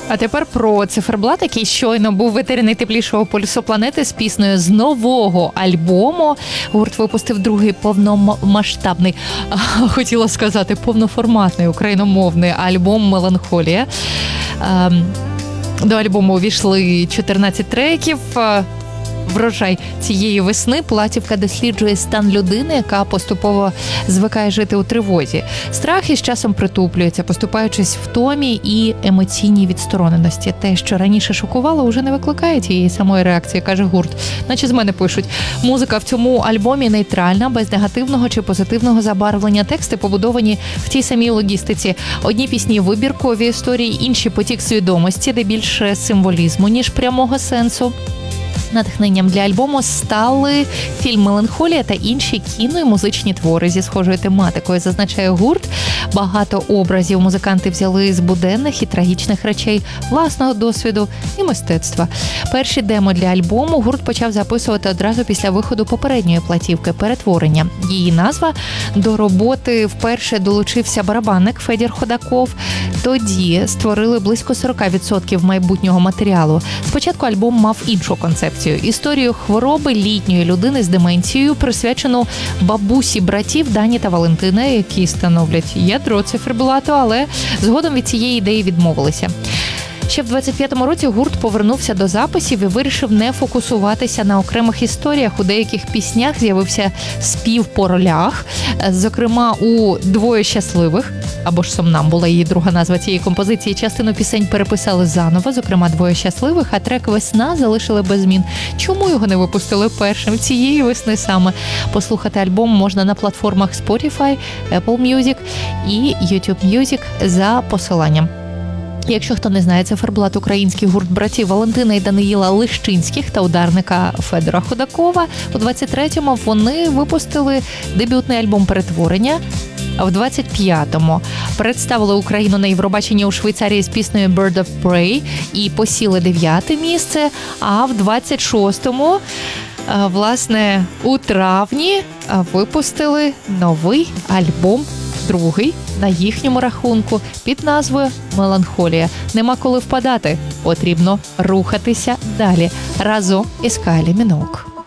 А тепер про циферблат, який щойно був в етері найтеплішого полюсу планети з піснею з нового альбому. Гурт випустив другий повномасштабний, хотіла сказати, повноформатний україномовний альбом «Меланхолія». До альбому увійшли 14 треків. Врожай цієї весни платівка досліджує стан людини, яка поступово звикає жити у тривозі. Страх із часом притуплюється, поступаючись втомі і емоційній відстороненості. Те, що раніше шокувало, уже не викликає тієї самої реакції, каже гурт. Наче з мене пишуть. Музика в цьому альбомі нейтральна, без негативного чи позитивного забарвлення. Тексти побудовані в тій самій логістиці. Одні пісні вибіркові історії, інші потік свідомості, де більше символізму, ніж прямого сенсу. Натхненням для альбому стали фільм «Меланхолія» та інші кіно і музичні твори зі схожою тематикою, зазначає гурт. Багато образів музиканти взяли з буденних і трагічних речей, власного досвіду і мистецтва. Перші демо для альбому гурт почав записувати одразу після виходу попередньої платівки «Перетворення». Її назва. До роботи вперше долучився барабанник Федір Ходаков. Тоді створили близько 40% майбутнього матеріалу. Спочатку альбом мав іншу концепцію. Історію хвороби літньої людини з деменцією, присвячену бабусі братів Дані та Валентина, які становлять ядро циферблату, але згодом від цієї ідеї відмовилися. Ще в 25-му році гурт повернувся до записів і вирішив не фокусуватися на окремих історіях. У деяких піснях з'явився спів по ролях, зокрема у «Двоє щасливих», або ж «Сомнамбула», її друга назва цієї композиції. Частину пісень переписали заново, зокрема «Двоє щасливих», а трек «Весна» залишили без змін. Чому його не випустили першим? Цієї весни саме. Послухати альбом можна на платформах Spotify, Apple Music і YouTube Music за посиланням. Якщо хто не знає, циферблат – український гурт братів Валентина і Даниїла Лищинських та ударника Федора Ходакова. У 23-му вони випустили дебютний альбом «Перетворення». А в 25-му представили Україну на Євробаченні у Швейцарії з піснею «Bird of Prey» і посіли 9-те місце. А в 26-му, власне, у травні випустили новий альбом, другий на їхньому рахунку, під назвою «Меланхолія». Нема коли впадати, потрібно рухатися далі разом із Кайлі Міноуг.